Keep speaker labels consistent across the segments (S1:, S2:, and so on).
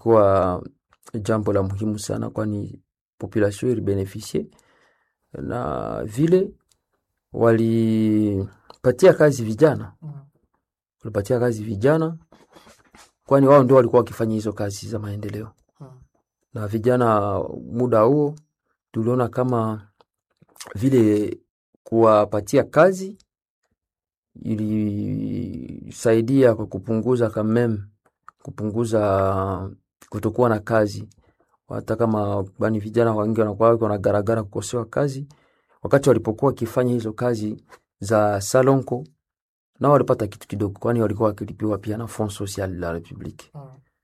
S1: kwa jambo la muhimu sana, kwani population ilibeneficie na vile walipatia kazi vijana. Walipatia kazi vijana kwani wao ndio walikuwa wakifanya hizo kazi za maendeleo. Na vijana muda huo tuliona kama vile kuwapatia kazi ilisaidia kwa kupunguza kutokuwa na kazi. Hata kama bani vijana wengi wanakuwa wanagaragara kukosewa kazi, wakati walipokuwa wakifanya hizo kazi za salonko na walipata kitu kidogo, kwani walikuwa wakilipiwa pia na Fond Social la Republique.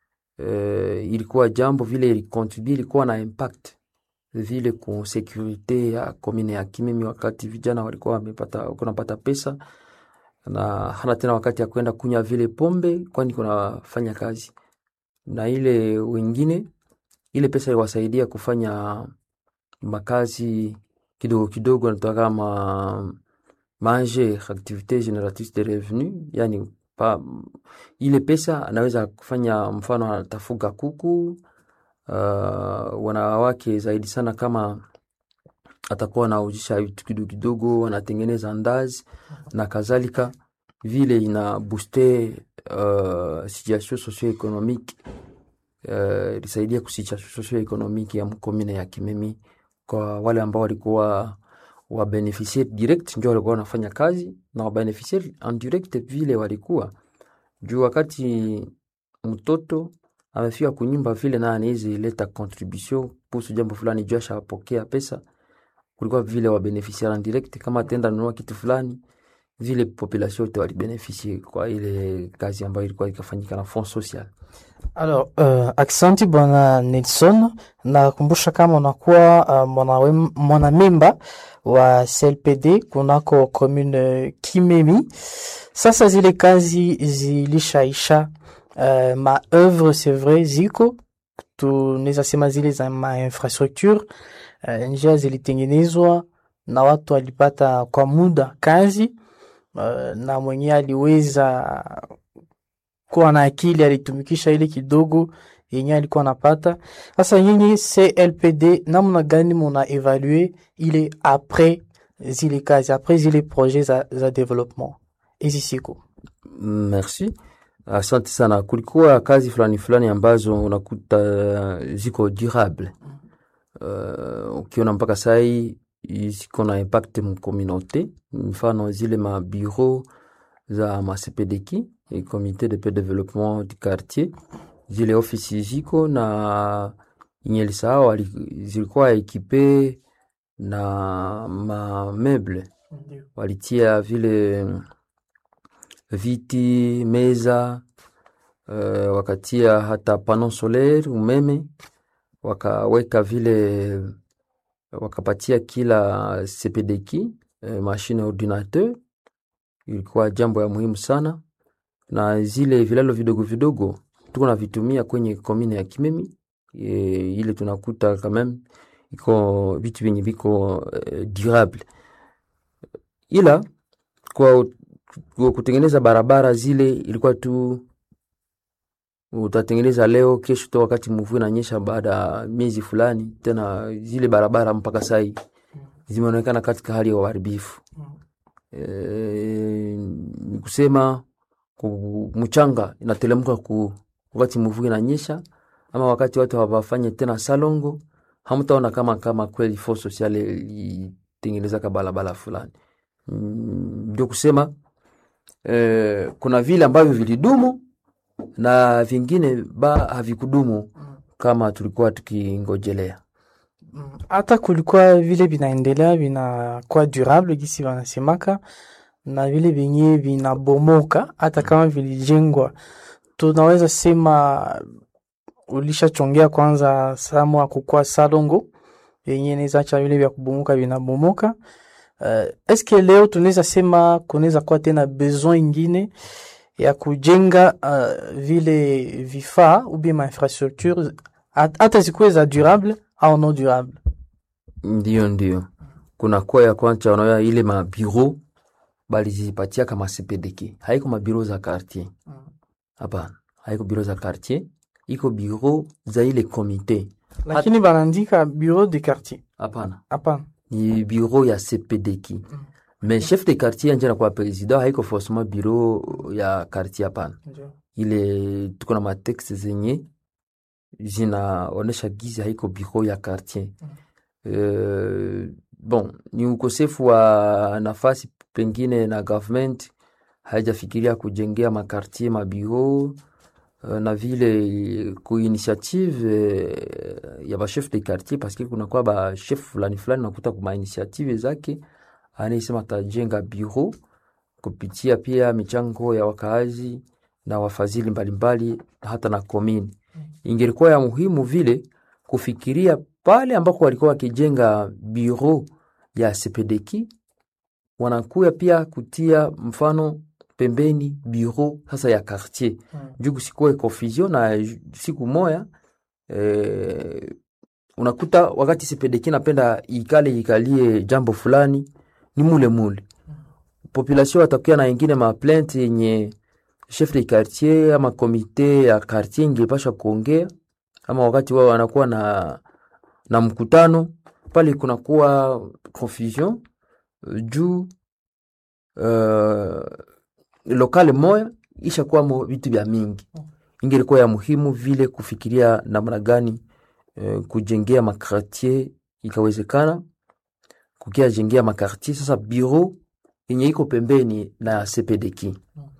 S1: Ilikuwa jambo vile ilicontribue, ilikuwa na impact vile kwa security ya commune ya Kimemi, wakati vijana walikuwa wanapata pesa na hana tena wakati ya kwenda kunywa vile pombe, kwani kuna fanya kazi. Na ile wengine ile pesa iwasaidia kufanya makazi kidogo kidogo, na kama manger activité génératrice de revenus, yani ile pesa anaweza kufanya, mfano atafuga kuku, wanawake zaidi sana kama atakuwa na ujisha vitu kidogo kidogo, anatengeneza ndazi na kadhalika, vile ina booster situation socio-économique, ilisaidia kusaidia socio-économique ya mkomine ya Kimemi kwa wale ambao walikuwa wa beneficiaire direct, ndio walikuwa wanafanya kazi, na wa beneficiaire indirect vile walikuwa juu wakati mtoto amefika kunyumba vile na anaweza leta contribution kuhusu jambo fulani, juu ashapokea pesa, kulikuwa vile wa beneficiaire indirect kama tenda nunua kitu fulani, vile population yote walibeneficie kwa ile kazi ambayo ilikuwa ikafanyika na Fond Social.
S2: Alors, aksanti bwana Nelson, nakumbusha kama unakuwa mwana memba wa CLPD kunako commune Kimemi. Sasa zile kazi zilishaisha, ma œuvre c'est vrai ziko, tunaweza sema zile za ma infrastructure, njia zilitengenezwa na watu walipata kwa muda kazi, na mwenye aliweza kuwa na akili alitumikisha ile kidogo yenye alikuwa anapata. Sasa nyinyi CLPD namna gani muna evaluer ile après zile kazi, après zile projets za développement hizi siku?
S1: Merci. Asante sana. Kulikuwa kazi fulani ambazo unakuta ziko durable. Ukiona mpaka sai ziko na impact mu communauté, mfano zile ma bureau za ma CPDK, et comité de développement du quartier, zile ofisi ziko na inyelisao zilikuwa ekipe na ma meuble, walitia vile viti, meza, wakatia hata panneau solaire, umeme, wakaweka vile, wakapatia kila CPDK machine ordinateur. Ilikuwa jambo ya muhimu sana, na zile vilalo vidogo tuko na vitumia kwenye commune ya Kimemi. Ile tunakuta quand même iko vitu vingi viko durable. Ila kwa kutengeneza barabara zile ilikuwa tu utatengeneza leo, kesho tu wakati mvua inanyesha baada miezi fulani, tena zile barabara mpaka sai zimeonekana katika hali ya uharibifu. Ni kusema mchanga inatelemka wakati mvua inanyesha, ama wakati watu hawafanye tena salongo, hamtaona kama kweli Fond Social itengeneza barabara fulani. Ndio kusema kuna vile ambavyo vilidumu na vingine havikudumu kama tulikuwa tukingojelea.
S2: Hata kulikuwa vile vinaendelea vinakuwa durable gisi wanasemaka, na vile vyenye vinabomoka hata kama vilijengwa. Tunaweza sema ulishachongea kwanza samwa kukua salongo yenye inaweza acha vile vya kubomoka vinabomoka. Eske leo tunaweza sema kunaweza kuwa tena besoin ingine ya kujenga vile vifaa ou bien ma infrastructure hata zikuwe za durable au non durable?
S1: Ndio. Kuna kwa ya kwanza unaona ile ma bureau bali zipatia kama CPDK. Haiko ma bureau za quartier. Hapana, haiko bureau za quartier. iko bureau za ile komite.
S2: Lakini banaandika bureau de quartier.
S1: Hapana. Ni bureau ya CPDK. Mais chef de quartier nje anakuwa president, haiko forcément bureau ya quartier hapana. Ile tuko na matext zenye zinaonesha gizi haiko bureau ya quartier. Bon, ni ukosefu wa nafasi pengine na government haijafikiria kujengea makartier mabureau na vile ku initiative ya ba chef de quartier, parce que kuna kwa ba chef fulani nakuta kuma initiative zake anaisema tajenga bureau kupitia pia michango ya wakaazi na wafadhili mbalimbali hata na commune. Ingelikuwa ya muhimu vile kufikiria pale ambako walikuwa wakijenga bureau ya CPDK wanakuya pia kutia mfano pembeni bureau sasa ya quartier. Juu kusikuwe confusion na siku moya unakuta wakati CPDK napenda ikalie jambo fulani ni mule. Population watakuwa na ingine ma plainte yenye chef de quartier ama komite ya quartier ingepasha kuongea, ama wakati wao wanakuwa na mkutano pale kunakuwa confusion juu lokale moya ishakuwa vitu vya mingi. Ingelikuwa ya muhimu vile kufikiria namna gani kujengea makartier ikawezekana, kukia jengea makartier sasa bureau yenye iko pembeni na CPDK.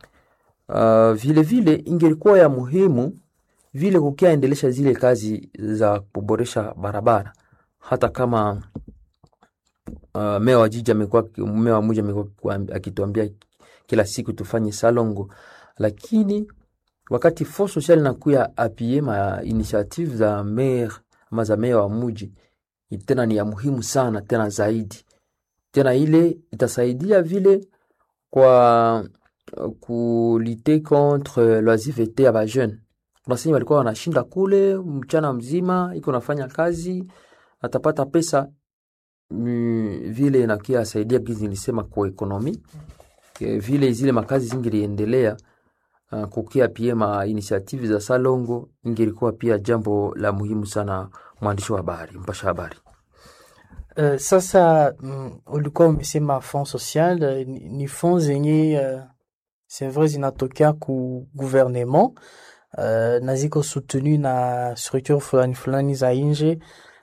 S1: Vile ingelikuwa ya muhimu vile kukia endelesha zile kazi za kuboresha barabara, hata kama meya wa jiji meya wa mji amekuwa akituambia kila siku tufanye salongo, lakini wakati Fonds Social inakuya appuyer ma initiative za maire ama za meya wa mji, tena ni ya muhimu sana tena zaidi. Tena ile itasaidia vile kwa kulite contre l'oisiveté ya ba jeune. Unasema walikuwa wanashinda kule mchana mzima iko nafanya kazi atapata pesa vile inakia saidia gizi nilisema kwa ekonomi. Vile zile makazi zingiliendelea kukia pia ma initiative za salongo ingelikuwa pia jambo la muhimu sana. Mwandishi wa habari, mpasha habari.
S2: Sasa ulikuwa umesema Fonds Social ni fonds zenye c'est vrai zinatokea ku gouvernement na ziko soutenu na structure fulani za nje,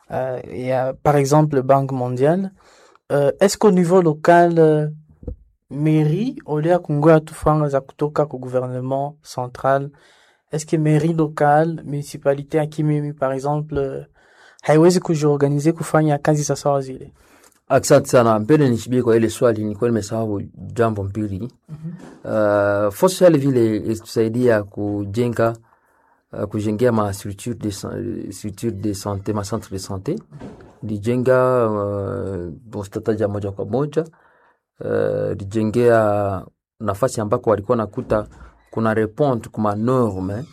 S2: par exemple Banque Mondiale. Est-ce qu'au niveau local mairie olea kungoya tu franga za kutoka ku gouvernement central, est-ce que mairie locale municipalité ya Kimemi par exemple haiwezi kujiorganize kufanya kazi za sawa zile?
S1: Asante sana, mbele nishibie kwa ile swali, nilikuwa nimesahau jambo mbili. Fonds Social vile itusaidia kujengea ma structure de santé, ma centre de santé. Dijenga bostataja moja kwa moja, dijengea nafasi ambako walikuwa nakuta kuna répondre kuma norme,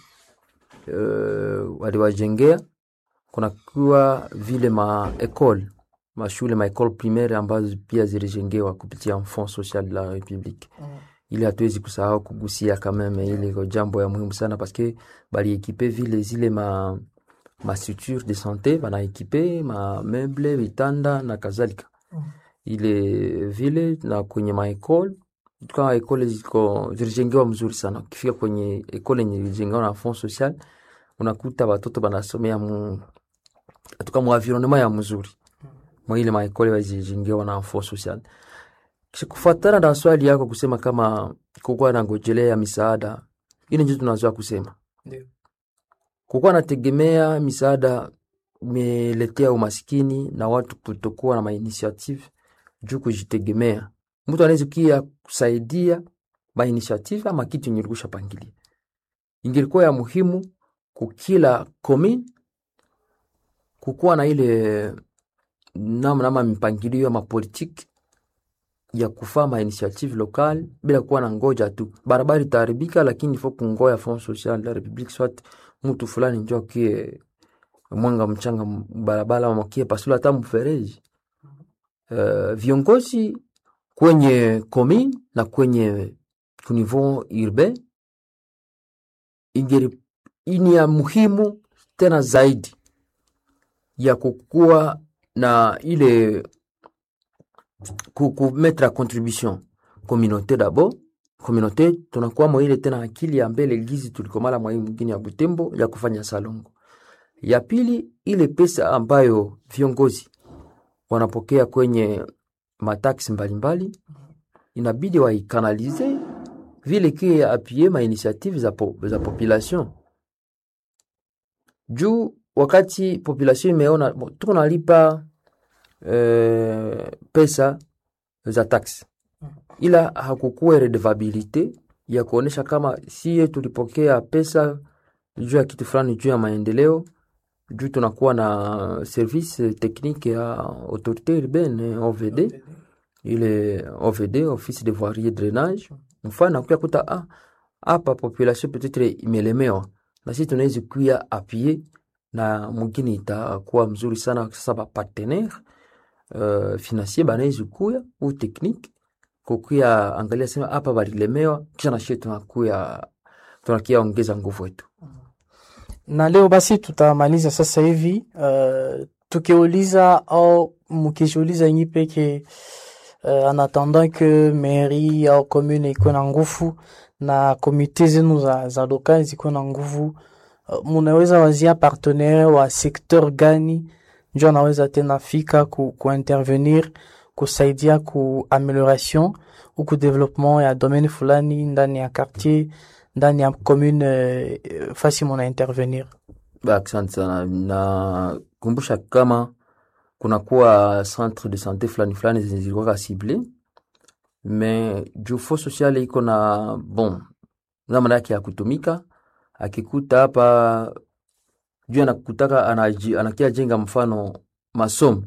S1: waliwajengea kuna kuwa vile ma école, mashule ma école primaire ambazo pia zilijengewa kupitia Fonds Social de la République. Ili hatuwezi kusahau kugusia kama ile kwa jambo ya muhimu sana, parce que bali équiper vile zile ma structure de santé, bana équiper ma meuble, vitanda na kadhalika. Ile vile na kwenye ma école, kwa école zilijengewa mzuri sana. Ukifika kwenye école yenye ilijengewa na Fonds Social unakuta watoto banasomea atuka mu environnement ya mzuri. Mwa ile ma école wazijengewa na Fonds Social. Kufuatana na swali yako kusema kama kukuwa na ngojelea misaada, ile ndio tunazoea kusema.
S2: Ndio.
S1: Kukuwa nategemea misaada imeletea umaskini na watu kutokuwa na initiative juu kujitegemea. Mtu anaweza kia kusaidia ba initiative ama kitu nyirugusha pangilia. Ingilikuwa ya muhimu kukila commune kukuwa na ile namna mpangilio ama politique ya kufanya initiative local bila kuwa na ngoja tu. Barabara itaharibika, lakini ifo kungoya Fonds Social de la République soit mtu fulani njoo kie mwanga mchanga barabara ama kie pasula hata mfereji. Viongozi kwenye commune na kwenye niveau urbain ini ya muhimu tena zaidi ya kukuwa na ile mettre à contribution communauté d'abord. Communauté tunakuwa mwa ile tena akili ya mbele gizi tulikomala mwa hii mwingine ya Butembo ya kufanya salongo. Ya pili ile pesa ambayo viongozi wanapokea kwenye mataksi mbalimbali inabidi waikanalize vile ki appuyer ma initiative za population. Juu wakati population imeona tunalipa pesa za tax, ila hakukuwa redevabilite ya kuonesha kama siye tulipokea pesa juu ya kitu fulani, juu ya maendeleo, juu tunakuwa na service technique ya autorité urbaine OVD, ile OVD office de voirie et drainage. Mfano kwa kuta hapa population peut-être imelemewa, na sisi tunaweza kuya appuyer na mwingine itakuwa mzuri sana. Sasa ba partenaire financier banaweza kuya au technique kukuya angalia sema hapa balilemewa, kisha na sisi tunakia ongeza nguvu yetu.
S2: Na leo basi tutamaliza sasa hivi tukiuliza au mkijiuliza nyi peke en attendant que mairie au commune iko na nguvu na komite zenu za local ziko na nguvu, munaweza wazia partenaire wa secteur gani ndio anaweza tena fika ku intervenir kusaidia ku amélioration ou ku développement ya domaine fulani ndani ya quartier, ndani ya commune fasi mona intervenir?
S1: Asante sana. Na kumbusha kama kuna kuwa centre de santé fulani zilikuwa ciblé, mais juu fond social iko na bon namna yake ya kutumika. Akikuta hapa juu anakutaka anakia jenga mfano masomo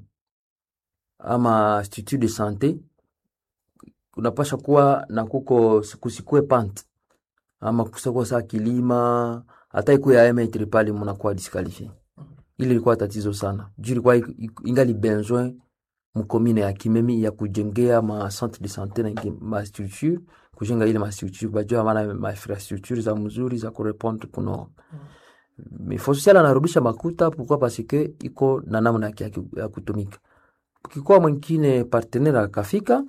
S1: ama institut de santé, unapasha kuwa na kusikue pante ama kusakwa saa kilima hata ikuwe ya metri pale mnakuwa disqualifié. Ile ilikuwa tatizo sana. Juu ilikuwa ingali besoin mkomine ya Kimemi ya kujengea ma centre de santé na ma structure, kujenga ile ma structure bajua maana ma infrastructure za mzuri za kurepondre kuno. Mais fond social anarudisha makuta pourquoi? Parce que iko na namna ya kutumika. Ukikuwa mwingine partenaire akafika,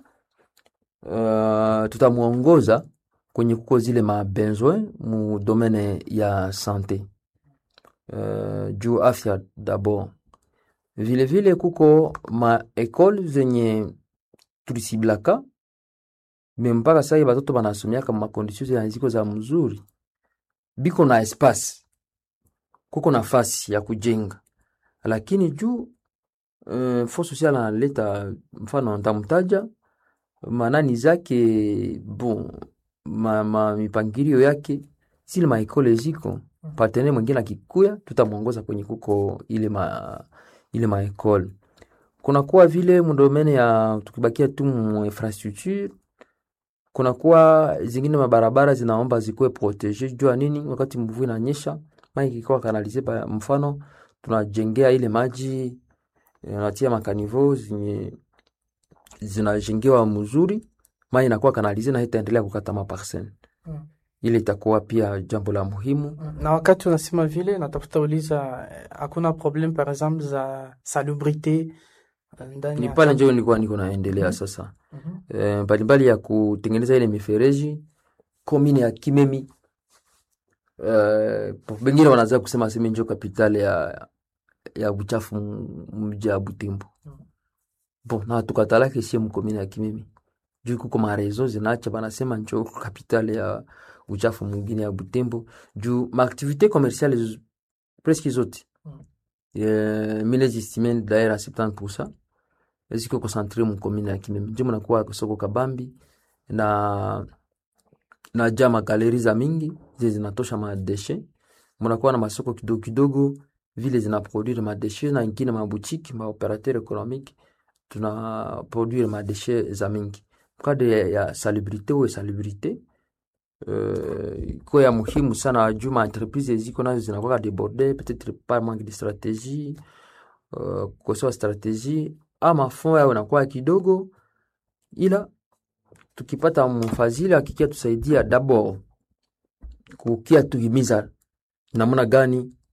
S1: tutamuongoza kwenye kuko zile ma besoin mu domaine ya santé. Juu afya d'abord. Vile kuko ma école zenye tulisiblaka, mpaka sasa batoto banasomia kama ma conditions ya ziko za mzuri. Biko na espace, kuko nafasi ya kujenga. Lakini juu fond social analeta mfano ndamtaja manani zake bon mipangilio yake sile ma école ziko partenaire mwingine akikuya tutamuongoza kwenye kuko ile ma école. Kuna kuwa vile mdomene ya tukibakia tu mu infrastructure, kuna kuwa zingine mabarabara zinaomba zikuwe protege. Jua nini? Wakati mvua inanyesha maji ikikuwa kanalize, mfano tunajengea ile maji natia makanivo zinajengewa mzuri, maji inakuwa kanalize na itaendelea kukata maparcelle. Ile itakuwa pia jambo la muhimu.
S2: Na wakati unasema vile natafuta uliza hakuna problem par exemple za salubrité ndani
S1: ni pale njoo niko naendelea sasa. Mbalimbali ya kutengeneza ile mifereji commune ya Kimemi. Wengine wanaanza kusema sema njoo kapitali ya uchafu mji wa Butembo. Bon, na tukatala kesi mkomine ya Kimemi. Juu kuko marezo zinaacha banasema njoo kapitali ya uchafu mwingine ya Butembo. Juu ma activité commerciale presque zote. Mille estimés d'ailleurs à 70% ziko concentré mkomine ya Kimemi. Juu mnakuwa soko kabambi na jama galeri za mingi zinatosha madeshe. Mnakuwa na masoko kidogo vile zina produire madeshe, na ingine maboutique ma opérateur économique tuna produire madeshe za mingi. Kadri ya salubrité ou salubrité kwa ya muhimu sana. Juma entreprise ziko nazo zinakuwa déborder peut-être par manque de stratégie, kwa stratégie ama fond yao inakuwa kidogo, ila tukipata mfadhili akikia tusaidia d'abord kukia tuhimiza namna gani